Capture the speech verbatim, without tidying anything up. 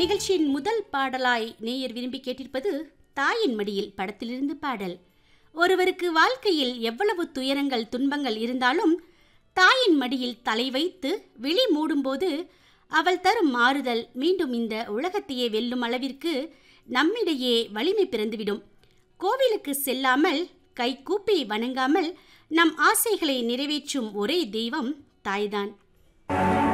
நிகழ்ச்சியின் முதல் பாடலாய் நேயர் விரும்பி கேட்டிருப்பது தாயின் மடியில் படத்திலிருந்து பாடல். ஒருவருக்கு வாழ்க்கையில் எவ்வளவு துயரங்கள் துன்பங்கள் இருந்தாலும் தாயின் மடியில் தலை வைத்து விழி மூடும்போது அவள் தரும் மாறுதல் மீண்டும் இந்த உலகத்தையே வெல்லும் அளவிற்கு நம்மிடையே வலிமை பிறந்துவிடும். கோவிலுக்கு செல்லாமல் கை கூப்பி வணங்காமல் நம் ஆசைகளை நிறைவேற்றும் ஒரே தெய்வம் தாய்தான்.